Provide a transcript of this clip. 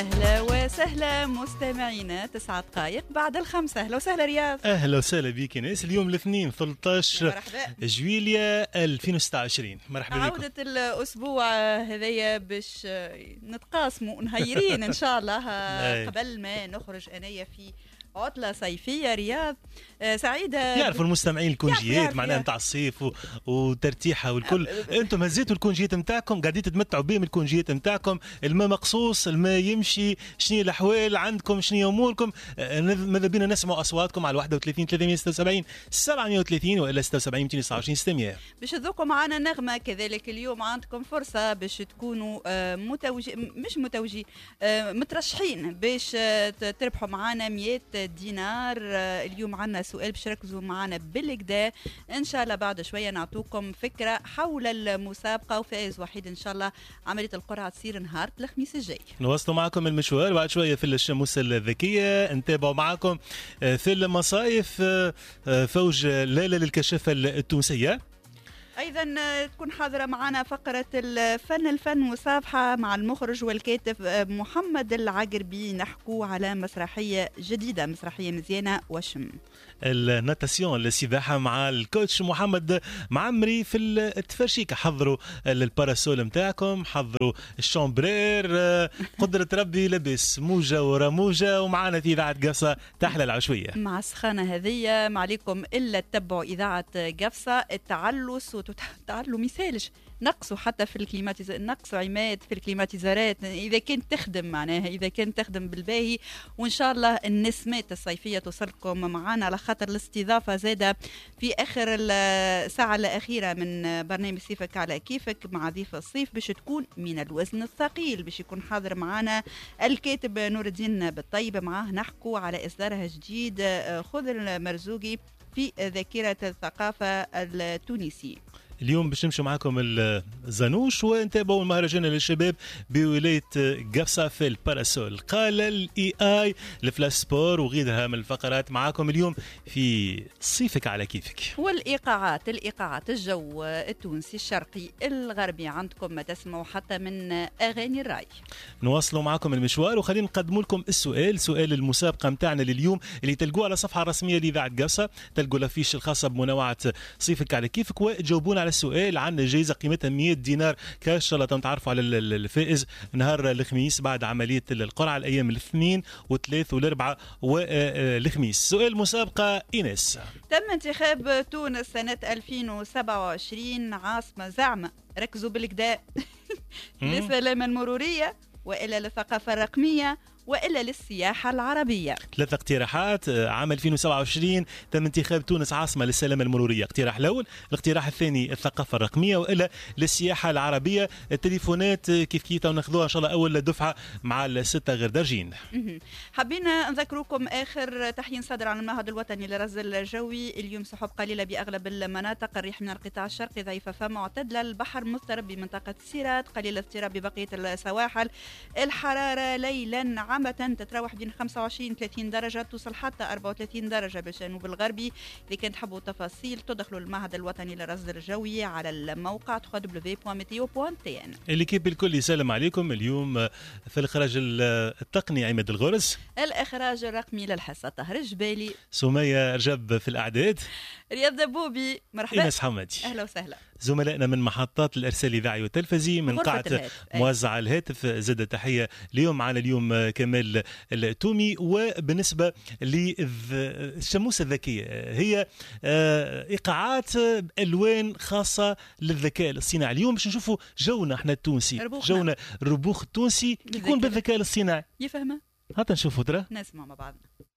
أهلا وسهلا مستمعينا 9 دقائق بعد الخمسة. أهلا وسهلا رياض. أهلا وسهلا بيك ناس. اليوم الاثنين 13 جويليا 2026. مرحبا بكم. عودة الأسبوع هذايا باش نتقاسموا نهيرين إن شاء الله قبل ما نخرج أنايا في عطلة صيفية. رياض سعيدة. يعرفوا المستمعين الكونجيات معناها نتاع الصيف وترتيحها والكل. انتم هزيتوا الكونجيات نتاعكم قاعدين تتمتعوا بهم الكونجيات نتاعكم. الماء مقصوص، الماء يمشي. شنو الاحوال عندكم؟ شنو اموركم؟ ماذا بينا نسمعوا اصواتكم على 31 376 730 والا 76 229 600 باش تذوقوا معنا نغمة. كذلك اليوم عندكم فرصة باش تكونوا مترشحين باش تربحوا معنا 100 دينار. اليوم عنا سؤال باش ركزوا معنا بالكدا ان شاء الله. بعد شويه نعطوكم فكره حول المسابقه وفائز وحيد ان شاء الله. عمليه القرعه تصير نهار الخميس الجاي. نواصلوا معكم المشوار بعد شويه في الشموس الذكيه. نتابعوا معكم في المصايف فوج ليلى للكشافه التونسيه. أيضا تكون حاضرة معنا فقرة الفن مسابحة مع المخرج والكاتب محمد العقربي. نحكو على مسرحية جديدة، مسرحية مزيانة وشم. الناتاسيون السباحة مع الكوتش محمد معمري في التفرشيكة. حضروا الباراسول متاعكم، حضروا الشامبرير. قدرة ربي لبس موجة ورموجة. ومعنا في إذاعة قفصة تحلى العشوية مع السخانة هذية. ما عليكم إلا تتبعوا إذاعة قفصة. التعلس تعلوا مثالش نقصوا حتى في الكليماتيزر، نقصوا عماد في الكليماتيزارات إذا كنت تخدم معناها، إذا كنت تخدم بالباهي. وإن شاء الله النسمات الصيفية توصلكم معنا على خاطر الاستضافة زادة في آخر الساعة الأخيرة من برنامج صيفك على كيفك مع ضيف الصيف باش تكون من الوزن الثقيل. باش يكون حاضر معنا الكاتب نور الدين بالطيب. معاه نحكو على إصدارها جديد خذ المرزوقي في ذاكرة الثقافة التونسية. اليوم باش نمشوا معكم الزانوش ونتابعوا المهرجان للشباب بولاية قفصة في الباراسول. قال الاي اي الفلاش سبور وغيرها من الفقرات معكم اليوم في صيفك على كيفك. والإيقاعات الجو التونسي الشرقي الغربي عندكم ما تسمعوا حتى من أغاني الراي. نواصلوا معكم المشوار وخلينا نقدم لكم سؤال المسابقة متاعنا لليوم اللي تلقوه على الصفحة الرسمية لإذاعة قفصة. تلقوا الافيش الخاصة بمنوعة صيفك على كيفك وتجاوبون على السؤال. عن جائزة قيمتها 100 دينار كاش. ان شاء الله تعرفوا على الفائز نهار الخميس بعد عملية القرعة الأيام الاثنين والثلاث والأربعة والخميس. سؤال مسابقة إيناس. تم انتخاب تونس سنة 2027 عاصمة زعمة. ركزوا بالكدا للسلامة المرورية وإلا للثقافة الرقمية وإلا للسياحة العربية. 3 اقتراحات. عام 2027 تم انتخاب تونس عاصمة للسلامة المرورية. اقتراح الأول. الاقتراح الثاني الثقافة الرقمية وإلا للسياحة العربية. التليفونات كيف وناخذوها إن شاء الله أول دفعة مع الستة غير دارجين. حابين نذكركم آخر تحيين صادر عن المعهد الوطني للرصد الجوي. اليوم سحب قليلة بأغلب المناطق. الريح من القطاع الشرقي ضعيفة فمعتدلة. البحر مضطرب بمنطقة سيرات. قليل اضطراب ببقية السواحل. الحرارة ليلا عامة تتراوح بين 25 30 درجة توصل حتى 34 درجة بالجنوب الغربي. إذا كنت تحبوا تفاصيل تدخلوا المعهد الوطني للرصد الجوي على الموقع www.meteo.tn. الكيب الكل يسلم عليكم. اليوم في الإخراج التقني عماد الغرس، الإخراج الرقمي للحصة طهر الجبالي، سمية رجب في الأعداد، رياض دبوبي. مرحبا. إيناس حمادي. أهلا وسهلا. زملائنا من محطات الإرسال الإذاعي والتلفزي من قاعة موزع الهاتف. زاد تحية اليوم معنا اليوم كمال التومي. وبالنسبة للشموس الذكية هي إيقاعات ألوان خاصة للذكاء الاصطناعي. اليوم باش نشوفوا جونا احنا التونسي، جونا الربوخ التونسي يكون بالذكاء الاصطناعي. يفهمه. هات نشوفوا ترى نسمع مع بعضنا.